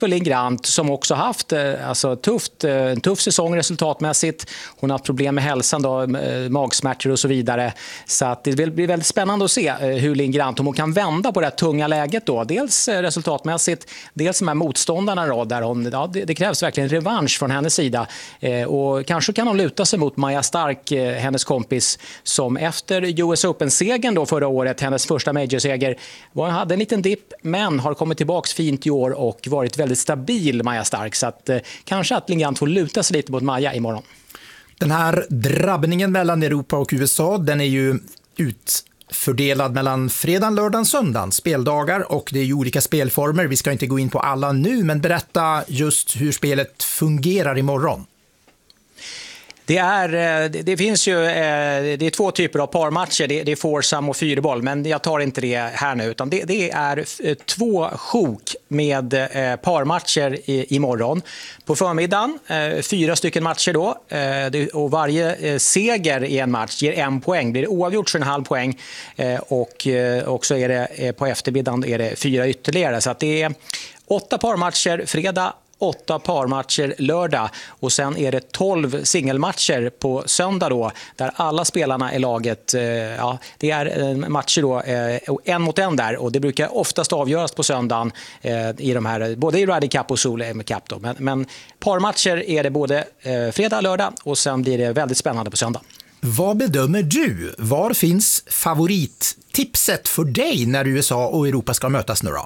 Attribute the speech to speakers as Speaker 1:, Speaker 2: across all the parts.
Speaker 1: för Linn Grant som också haft en tuff säsong resultatmässigt. Hon har haft problem med hälsan då, magsmärtor och så vidare. Så att det blir väldigt spännande att se hur Linn Grant, om hon kan vända på det här tunga läget då. Dels resultatmässigt, dels de här motståndarna då, där det krävs verkligen revansch från hennes sida. Och kanske kan hon luta sig mot Maja Stark, hennes kompis, som efter US Open-segern då förra året, hennes första major-seger, hade en liten dipp men har kommit tillbaka fint i år och varit väldigt stabil, Maja Stark. Så att kanske att Linn Grant får luta sig lite mot Maja imorgon.
Speaker 2: Den här drabbningen mellan Europa och USA, den är ju fördelad mellan fredagen, lördagen, söndagen, speldagar, och det är ju olika spelformer. Vi ska inte gå in på alla nu, men berätta just hur spelet fungerar imorgon.
Speaker 1: Det finns ju det är två typer av parmatcher. Det är foursome och fyrboll, men jag tar inte det här nu, utan det är två sjok med parmatcher imorgon. På förmiddagen 4 stycken matcher då, och varje seger i en match ger 1 poäng. Blir det oavgjort så 1,5 poäng, och också är det på eftermiddagen är det 4 ytterligare. Så att det är 8 parmatcher fredag, 8 parmatcher lördag, och sen är det 12 singelmatcher på söndag då, där alla spelarna i laget, det är matcher då, en mot en där, och det brukar oftast avgöras på söndagen i de här, både i Ryder Cup och Solo Cup då. Men parmatcher är det både fredag, lördag, och sen blir det väldigt spännande på söndag.
Speaker 2: Vad bedömer du? Var finns favorittipset för dig när USA och Europa ska mötas nu då?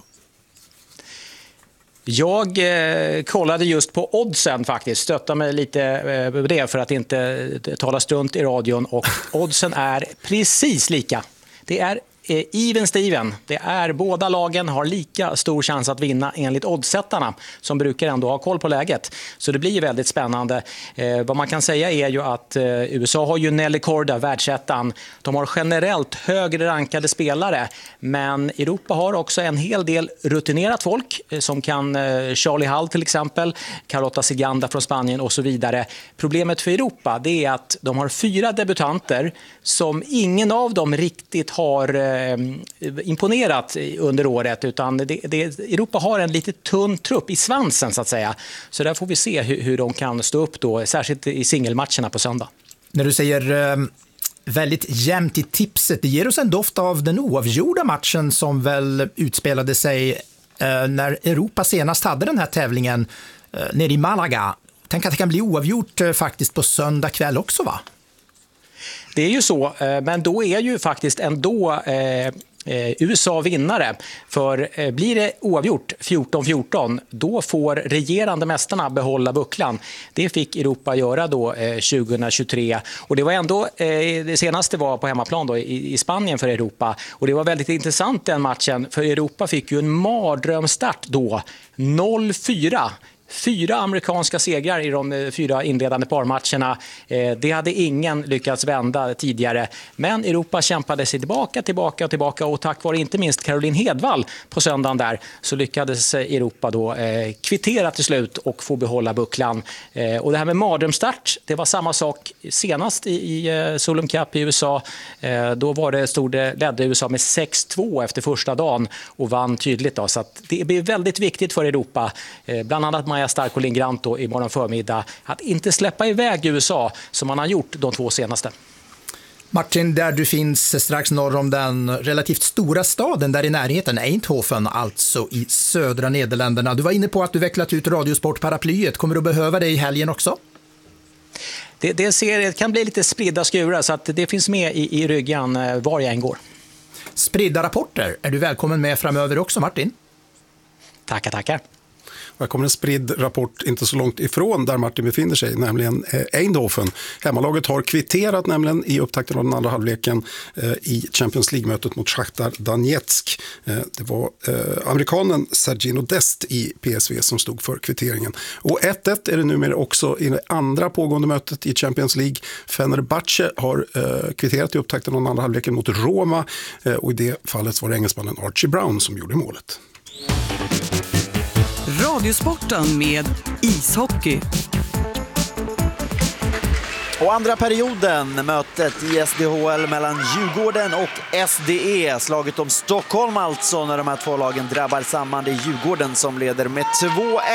Speaker 1: Jag kollade just på oddsen faktiskt, stöttade mig lite på det för att inte tala strunt i radion, och oddsen är precis lika. Det är even Steven. Det är båda lagen har lika stor chans att vinna enligt oddsättarna, som brukar ändå ha koll på läget. Så det blir väldigt spännande. Vad man kan säga är ju att USA har ju Nelly Korda, världsettan. De har generellt högre rankade spelare, men Europa har också en hel del rutinerat folk som kan Charlie Hull till exempel, Carlota Ciganda från Spanien och så vidare. Problemet för Europa, det är att de har 4 debutanter som ingen av dem riktigt har imponerat under året, utan Europa har en lite tunn trupp i svansen så att säga. Så där får vi se hur de kan stå upp då, särskilt i singelmatcherna på söndag.
Speaker 2: När du säger väldigt jämnt i tipset, det ger oss en doft av den oavgjorda matchen som väl utspelade sig när Europa senast hade den här tävlingen nere i Malaga. Tänk att det kan bli oavgjort faktiskt på söndag kväll också, va?
Speaker 1: Det är ju så, men då är ju faktiskt ändå USA vinnare. För blir det oavgjort 14-14, då får regerande mästarna behålla bucklan. Det fick Europa göra då 2023. Och det var ändå, det senaste var på hemmaplan då, i Spanien för Europa. Och det var väldigt intressant den matchen, för Europa fick ju en mardrömstart då, 0-4. 4 amerikanska segrar i de 4 inledande parmatcherna. Det hade ingen lyckats vända tidigare. Men Europa kämpade sig tillbaka, och tack vare inte minst Caroline Hedvall på söndagen där, så lyckades Europa då kvittera till slut och få behålla bucklan. Och det här med mardrömstart, det var samma sak senast i Solheim Cup i USA. Då ledde USA med 6-2 efter första dagen och vann tydligt då. Så att det blir väldigt viktigt för Europa, bland annat Maja Stark och Linn Grant då imorgon förmiddag, att inte släppa iväg USA som man har gjort de 2 senaste.
Speaker 2: Martin, där du finns strax norr om den relativt stora staden där i närheten, Eindhoven, alltså i södra Nederländerna. Du var inne på att du vecklat ut Radiosport-paraplyet. Kommer du behöva det i helgen också?
Speaker 1: Det kan bli lite spridda skurar, så att det finns med i ryggen var jag än går.
Speaker 2: Spridda rapporter är du välkommen med framöver också, Martin.
Speaker 1: Tackar.
Speaker 3: Här kommer en spridd rapport inte så långt ifrån där Martin befinner sig, nämligen Eindhoven. Hemmalaget har kvitterat nämligen i upptakten av den andra halvleken i Champions League-mötet mot Shakhtar Donetsk. Det var amerikanen Sergino Dest i PSV som stod för kvitteringen. Och 1-1 är det numera också i det andra pågående mötet i Champions League. Fenerbahce har kvitterat i upptakten av den andra halvleken mot Roma, och i det fallet var det engelsmannen Archie Brown som gjorde målet.
Speaker 4: Radiosporten med ishockey. Och andra perioden, mötet i SDHL mellan Djurgården och SDE. Slaget om Stockholm alltså, när de här två lagen drabbar samman. Det är Djurgården som leder med 2-1.